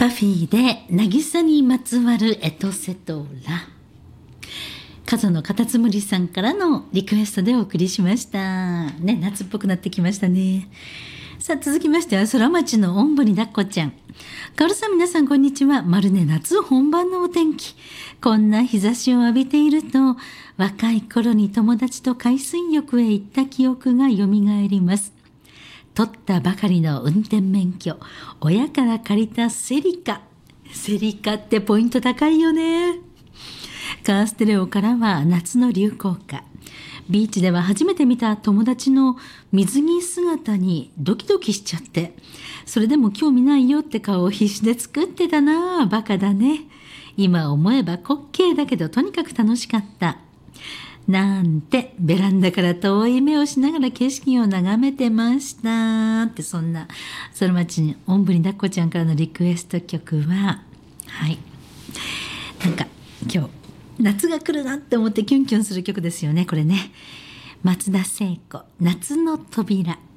パフィーで渚にまつわるエトセトラ。数のカタツムリさんからのリクエストでお送りしましたね。夏っぽくなってきましたね。さあ続きましては空町のおんぶに抱っこちゃん。かおるさん、皆さんこんにちは。まるで夏本番のお天気。こんな日差しを浴びていると、若い頃に友達と海水浴へ行った記憶がよみがえります。取ったばかりの運転免許、親から借りたセリカってポイント高いよね。カーステレオからは夏の流行歌。ビーチでは初めて見た友達の水着姿にドキドキしちゃって、それでも興味ないよって顔を必死で作ってたな。バカだね。今思えば滑稽だけどとにかく楽しかった。なんてベランダから遠い目をしながら景色を眺めてましたって、そんな空町におんぶに抱っこちゃんからのリクエスト曲は、なんか今日夏が来るなって思ってキュンキュンする曲ですよね。これね、松田聖子、夏の扉。